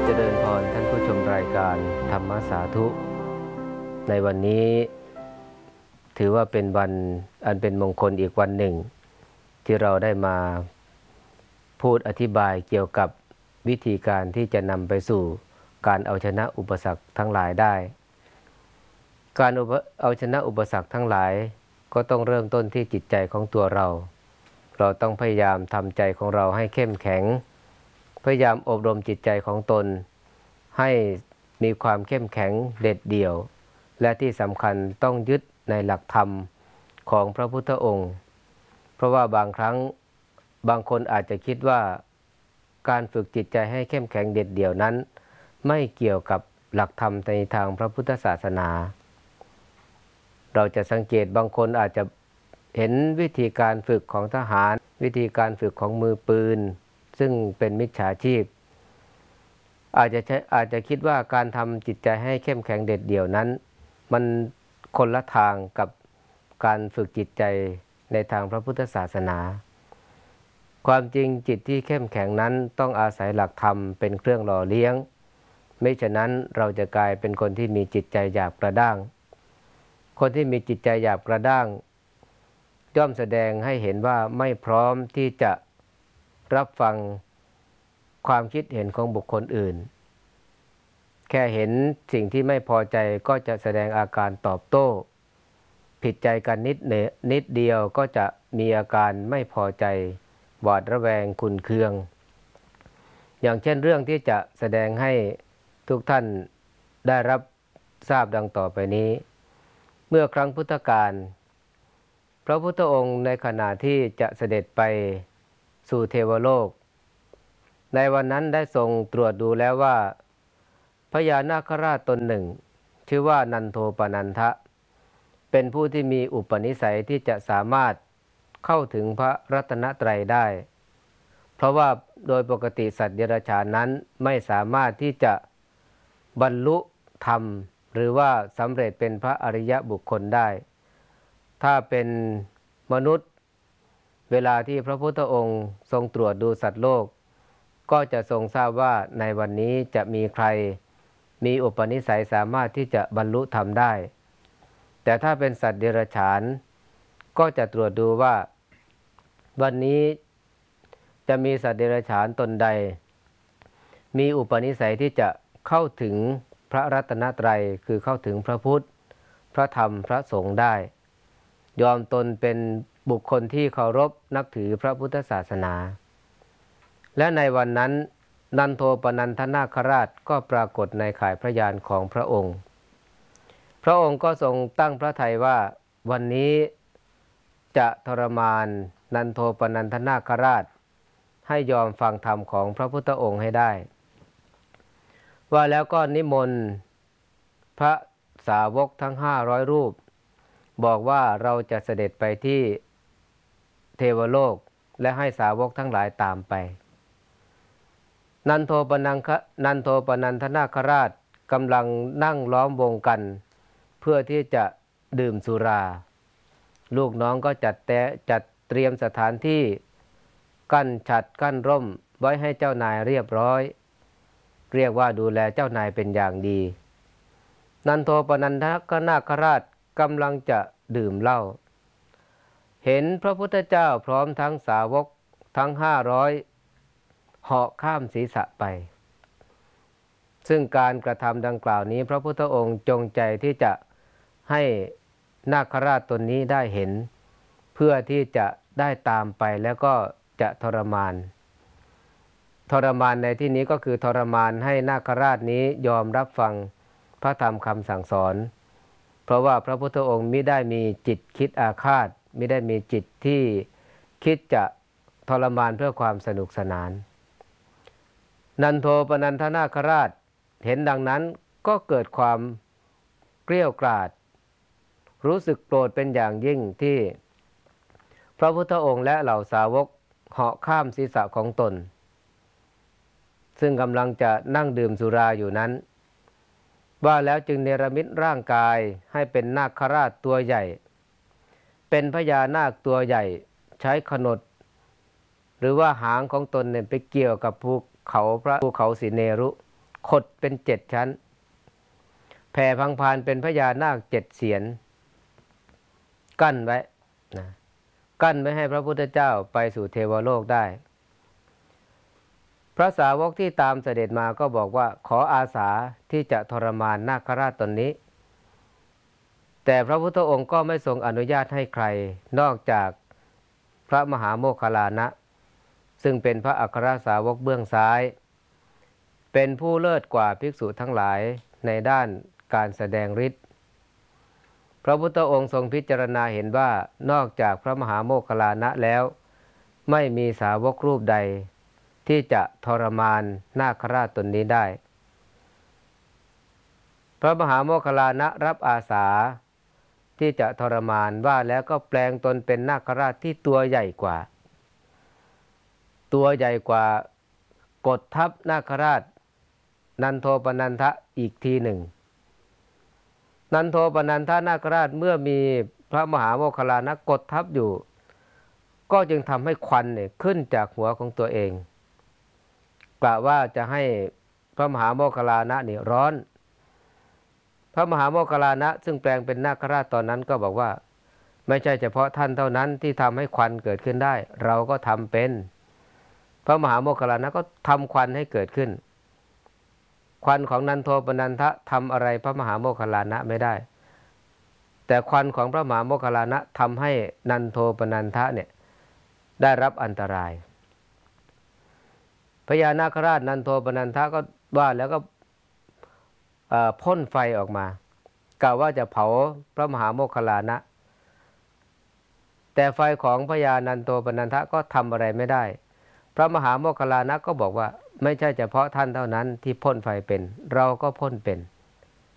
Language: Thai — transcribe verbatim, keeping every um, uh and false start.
เจริญพรท่านผู้ชมรายการธรรมสาธุในวันนี้ถือว่าเป็นวันอันเป็นมงคลอีกวันหนึ่งที่เราได้มาพูดอธิบายเกี่ยวกับวิธีการที่จะนำไปสู่การเอาชนะอุปสรรคทั้งหลายได้การเอาชนะอุปสรรคทั้งหลายก็ต้องเริ่มต้นที่จิตใจของตัวเราเราต้องพยายามทำใจของเราให้เข้มแข็งพยายามอบรมจิตใจของตนให้มีความเข้มแข็งเด็ดเดี่ยวและที่สำคัญต้องยึดในหลักธรรมของพระพุทธองค์เพราะว่าบางครั้งบางคนอาจจะคิดว่าการฝึกจิตใจให้เข้มแข็งเด็ดเดี่ยวนั้นไม่เกี่ยวกับหลักธรรมในทางพระพุทธศาสนาเราจะสังเกตบางคนอาจจะเห็นวิธีการฝึกของทหารวิธีการฝึกของมือปืนซึ่งเป็นมิจฉาชีพอาจจะอาจจะคิดว่าการทำจิตใจให้เข้มแข็งเด็ดเดี่ยวนั้นมันคนละทางกับการฝึกจิตใจในทางพระพุทธศาสนาความจริงจิตที่เข้มแข็งนั้นต้องอาศัยหลักธรรมเป็นเครื่องหล่อเลี้ยงไม่ฉะนั้นเราจะกลายเป็นคนที่มีจิตใจหยาบกระด้างคนที่มีจิตใจหยาบกระด้างย่อมแสดงให้เห็นว่าไม่พร้อมที่จะรับฟังความคิดเห็นของบุคคลอื่นแค่เห็นสิ่งที่ไม่พอใจก็จะแสดงอาการตอบโต้ผิดใจกันนิดเนนิดเดียวก็จะมีอาการไม่พอใจหวาดระแวงขุ่นเคืองอย่างเช่นเรื่องที่จะแสดงให้ทุกท่านได้รับทราบดังต่อไปนี้เมื่อครั้งพุทธกาลพระพุทธองค์ในขณะที่จะเสด็จไปสู่เทวโลกในวันนั้นได้ทรงตรวจดูแล้วว่าพญานาคราชตนหนึ่งชื่อว่านันโทปนันทะเป็นผู้ที่มีอุปนิสัยที่จะสามารถเข้าถึงพระรัตนตรัยได้เพราะว่าโดยปกติสัตว์เดรัจฉานนั้นไม่สามารถที่จะบรรลุธรรมหรือว่าสำเร็จเป็นพระอริยบุคคลได้ถ้าเป็นมนุษย์เวลาที่พระพุทธองค์ทรงตรวจดูสัตว์โลกก็จะทรงทราบว่าในวันนี้จะมีใครมีอุปนิสัยสามารถที่จะบรรลุธรรมได้แต่ถ้าเป็นสัตว์เดรัจฉานก็จะตรวจดูว่าวันนี้จะมีสัตว์เดรัจฉานตนใดมีอุปนิสัยที่จะเข้าถึงพระรัตนตรัยคือเข้าถึงพระพุทธพระธรรมพระสงฆ์ได้ยอมตนเป็นบุคคลที่เคารพนับถือพระพุทธศาสนาและในวันนั้นนันโทปนันทนาคราชก็ปรากฏในข่ายพระยานของพระองค์พระองค์ก็ทรงตั้งพระทัยว่าวันนี้จะทรมานนันโทปนันทนาคราชให้ยอมฟังธรรมของพระพุทธองค์ให้ได้ว่าแล้วก็นิมนต์พระสาวกทั้งห้าร้อยรูปบอกว่าเราจะเสด็จไปที่เทวโลกและให้สาวกทั้งหลายตามไปนันโทปนังคนันโทปนันทนาคราชกำลังนั่งล้อมวงกันเพื่อที่จะดื่มสุราลูกน้องก็จัดแต่จัดเตรียมสถานที่กั้นฉัตรกั้นร่มไว้ให้เจ้านายเรียบร้อยเรียกว่าดูแลเจ้านายเป็นอย่างดีนันโทปนันทนาคราชกำลังจะดื่มเหล้าเห็นพระพุทธเจ้าพร้อมทั้งสาวกทั้งห้าร้อยเหาะข้ามศีรษะไปซึ่งการกระทำดังกล่าวนี้พระพุทธองค์จงใจที่จะให้นาคราชตนนี้ได้เห็นเพื่อที่จะได้ตามไปแล้วก็จะทรมานทรมานในที่นี้ก็คือทรมานให้นาคราชนี้ยอมรับฟังพระธรรมคำสั่งสอนเพราะว่าพระพุทธองค์มิได้มีจิตคิดอาฆาตมิได้มีจิตที่คิดจะทรมานเพื่อความสนุกสนานนันโทปนันทนาคราชเห็นดังนั้นก็เกิดความเกรี้ยวกราดรู้สึกโกรธเป็นอย่างยิ่งที่พระพุทธองค์และเหล่าสาวกเหาะข้ามศีรษะของตนซึ่งกำลังจะนั่งดื่มสุราอยู่นั้นว่าแล้วจึงเนรมิตร่างกายให้เป็นนาคราชตัวใหญ่เป็นพญานาคตัวใหญ่ใช้ขนดหรือว่าหางของตนเนี่ยไปเกี่ยวกับภูเขาพระภูเขาสิเนรุขดเป็นเจ็ดชั้นแผ่พังพานเป็นพญานาคเจ็ดเสียนกั้นไว้นะกั้นไม่ให้พระพุทธเจ้าไปสู่เทวโลกได้พระสาวกที่ตามเสด็จมาก็บอกว่าขออาสาที่จะทรมานนาคราชตนนี้แต่พระพุทธองค์ก็ไม่ทรงอนุญาตให้ใครนอกจากพระมหาโมคคัลลานะซึ่งเป็นพระอัครสาวกเบื้องซ้ายเป็นผู้เลิศกว่าภิกษุทั้งหลายในด้านการแสดงฤทธิ์พระพุทธองค์ทรงพิจารณาเห็นว่านอกจากพระมหาโมคคัลลานะแล้วไม่มีสาวกรูปใดที่จะทรมานนาคราชตนนี้ได้พระมหาโมคคัลลานะรับอาสาที่จะทรมานว่าแล้วก็แปลงตนเป็นนาคราชที่ตัวใหญ่กว่าตัวใหญ่กว่ากดทับนาคราชนันโทปนันทะอีกทีหนึ่งนันโทปนันทะนาคราชเมื่อมีพระมหาโมคคัลลานะกดทับอยู่ก็จึงทำให้ควันเนี่ยขึ้นจากหัวของตัวเองกะว่าจะให้พระมหาโมคคัลลานะนี่ร้อนพระมหาโมคคัลลานะซึ่งแปลงเป็นนาคราชตอนนั้นก็บอกว่าไม่ใช่เฉพาะท่านเท่านั้นที่ทำให้ควันเกิดขึ้นได้เราก็ทำเป็นพระมหาโมคคัลลานะก็ทำควันให้เกิดขึ้นควันของนันโทปนันทะทำอะไรพระมหาโมคคัลลานะไม่ได้แต่ควันของพระมหาโมคคัลลานะทำให้นันโทปนันทะเนี่ยได้รับอันตรายพญานาคราชนันโทปนันทะก็ว่าแล้วก็พ่นไฟออกมากล่าวว่าจะเผาพระมหาโมคคัลลานะแต่ไฟของพญานันโทปนันทะก็ทำอะไรไม่ได้พระมหาโมคคัลลานะก็บอกว่าไม่ใช่เฉพาะท่านเท่านั้นที่พ่นไฟเป็นเราก็พ่นเป็น